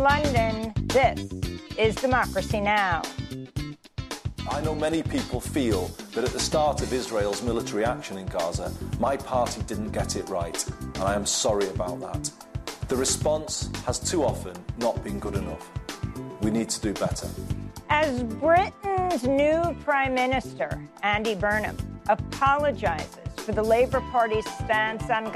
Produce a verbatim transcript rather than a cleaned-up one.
London, this is Democracy Now! I know many people feel that at the start of Israel's military action in Gaza, my party didn't get it right, and I am sorry about that. The response has too often not been good enough. We need to do better. As Britain's new Prime Minister, Andy Burnham, apologizes for the Labour Party's stance on